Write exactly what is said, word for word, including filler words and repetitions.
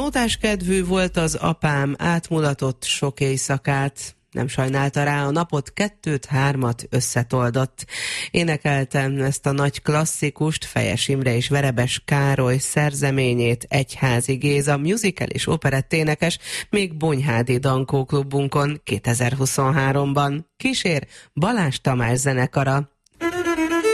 Nótás kedvű volt az apám, átmulatott sok éjszakát, nem sajnálta rá a napot, kettőt, hármat összetoldott. Énekeltem ezt a nagy klasszikust, Fejes Imre és Verebes Károly szerzeményét Egyházi Géza, musical és operetténekes, még Bonyhádi Dankó klubunkon kétezer-huszonháromban. Kísér Balázs Tamás zenekara.